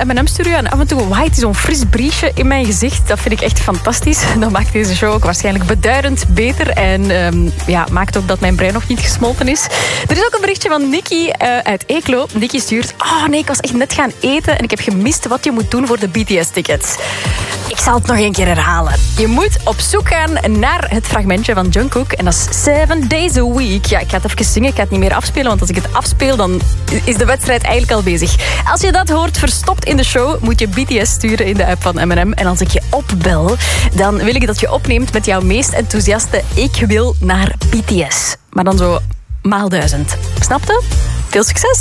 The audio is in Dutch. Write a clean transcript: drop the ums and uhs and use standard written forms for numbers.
M&M-studio en af en toe waait zo'n fris briesje in mijn gezicht. Dat vind ik echt fantastisch. Dat maakt deze show ook waarschijnlijk beduidend beter en maakt ook dat mijn brein nog niet gesmolten is. Er is ook een berichtje van Nikki uit Eeklo. Nikki stuurt: oh nee, ik was echt net gaan eten en ik heb gemist wat je moet doen voor de BTS-tickets. Ik zal het nog een keer herhalen. Je moet op zoek gaan naar het fragmentje van Jungkook en dat is 7 Days a Week. Ja, ik ga het even zingen, ik ga het niet meer afspelen, want als ik het afspeel, dan is de wedstrijd eigenlijk al bezig. Als je dat hoort verstopt in de show, moet je BTS sturen in de app van M&M. En als ik je opbel, dan wil ik dat je opneemt met jouw meest enthousiaste ik wil naar BTS. Maar dan zo maal 1000. Snap je? Veel succes!